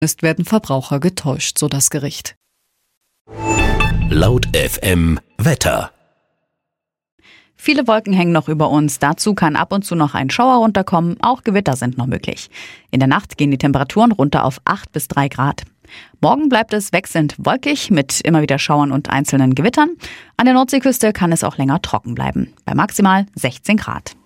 ist, werden Verbraucher getäuscht, so das Gericht. Laut FM Wetter. Viele Wolken hängen noch über uns. Dazu kann ab und zu noch ein Schauer runterkommen. Auch Gewitter sind noch möglich. In der Nacht gehen die Temperaturen runter auf 8 bis 3 Grad. Morgen bleibt es wechselnd wolkig mit immer wieder Schauern und einzelnen Gewittern. An der Nordseeküste kann es auch länger trocken bleiben. Bei maximal 16 Grad.